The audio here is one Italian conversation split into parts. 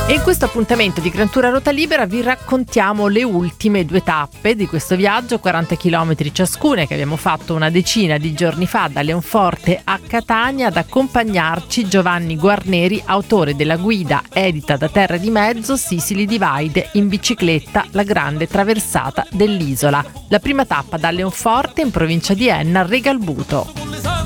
E in questo appuntamento di Gran Tour a ruota libera vi raccontiamo le ultime 2 tappe di questo viaggio, 40 km ciascuna, che abbiamo fatto una decina di giorni fa da Leonforte a Catania. Ad accompagnarci Giovanni Guarneri, autore della guida edita da Terra di Mezzo Sicily Divide in bicicletta, la grande traversata dell'isola. La prima tappa da Leonforte in provincia di Enna a Regalbuto.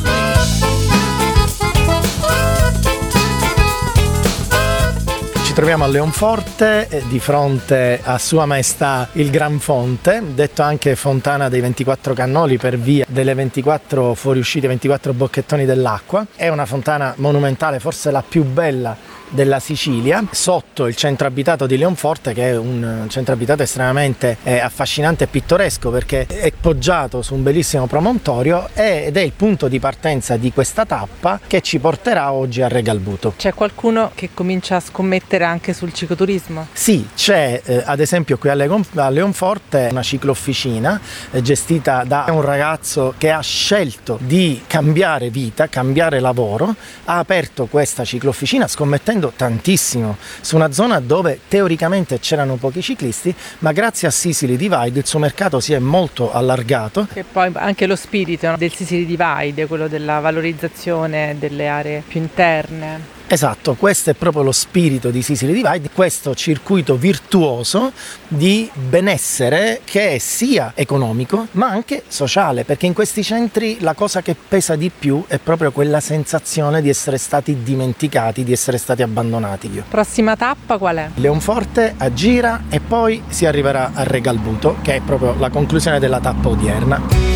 Ci troviamo a Leonforte, di fronte a Sua Maestà il Gran Fonte, detto anche Fontana dei 24 Cannoli per via delle 24 fuoriuscite, 24 bocchettoni dell'acqua. È una fontana monumentale, forse la più bella della Sicilia, sotto il centro abitato di Leonforte, che è un centro abitato estremamente affascinante e pittoresco, perché è poggiato su un bellissimo promontorio ed è il punto di partenza di questa tappa che ci porterà oggi a Regalbuto. C'è qualcuno che comincia a scommettere anche sul cicloturismo? Sì, c'è ad esempio qui a Leonforte una ciclofficina gestita da un ragazzo che ha scelto di cambiare vita, cambiare lavoro, ha aperto questa ciclofficina scommettendo tantissimo su una zona dove teoricamente c'erano pochi ciclisti, ma grazie a Sicily Divide il suo mercato si è molto allargato. E poi anche lo spirito del Sicily Divide, quello della valorizzazione delle aree più interne. Esatto, questo è proprio lo spirito di Sicily Divide, questo circuito virtuoso di benessere che è sia economico ma anche sociale, perché in questi centri la cosa che pesa di più è proprio quella sensazione di essere stati dimenticati, di essere stati abbandonati. Prossima tappa qual è? Leonforte a Gira e poi si arriverà a Regalbuto, che è proprio la conclusione della tappa odierna.